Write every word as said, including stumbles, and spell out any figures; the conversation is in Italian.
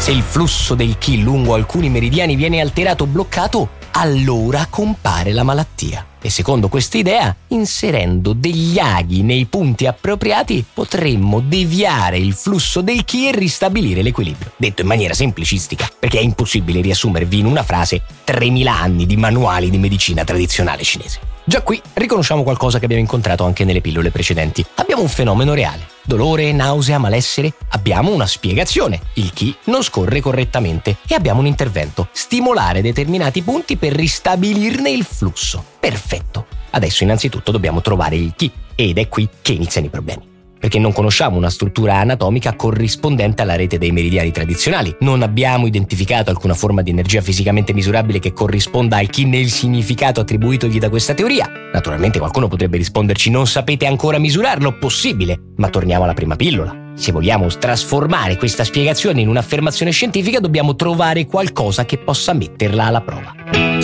Se il flusso del chi lungo alcuni meridiani viene alterato o bloccato, allora compare la malattia. E secondo questa idea, inserendo degli aghi nei punti appropriati, potremmo deviare il flusso del chi e ristabilire l'equilibrio. Detto in maniera semplicistica, perché è impossibile riassumervi in una frase tremila anni di manuali di medicina tradizionale cinese. Già qui riconosciamo qualcosa che abbiamo incontrato anche nelle pillole precedenti. Abbiamo un fenomeno reale. Dolore, nausea, malessere. Abbiamo una spiegazione. Il chi non scorre correttamente e abbiamo un intervento. Stimolare determinati punti per ristabilirne il flusso. Perfetto. Adesso innanzitutto dobbiamo trovare il chi ed è qui che iniziano i problemi. Perché non conosciamo una struttura anatomica corrispondente alla rete dei meridiani tradizionali. Non abbiamo identificato alcuna forma di energia fisicamente misurabile che corrisponda al chi nel significato attribuitogli da questa teoria. Naturalmente qualcuno potrebbe risponderci: non sapete ancora misurarlo? Possibile. Ma torniamo alla prima pillola. Se vogliamo trasformare questa spiegazione in un'affermazione scientifica, dobbiamo trovare qualcosa che possa metterla alla prova.